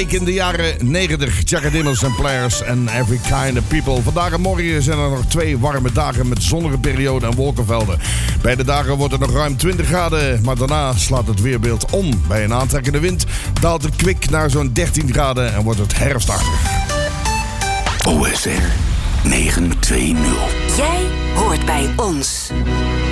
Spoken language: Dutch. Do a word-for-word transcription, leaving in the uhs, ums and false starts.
week in de jaren negentig. Chaka Demus en Players and Every Kind of People. Vandaag en morgen zijn er nog twee warme dagen met zonnige perioden en wolkenvelden. Bij de dagen wordt het nog ruim twintig graden, maar daarna slaat het weerbeeld om. Bij een aantrekkende wind daalt het kwik naar zo'n dertien graden en wordt het herfstachtig. O S R negen twee nul. Jij hoort bij ons.